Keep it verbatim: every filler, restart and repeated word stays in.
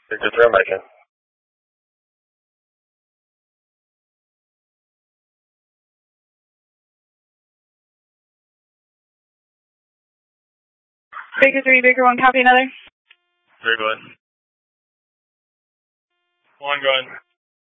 Victor three, American. Baker three, Baker one, copy another. Three, go ahead. One, go ahead.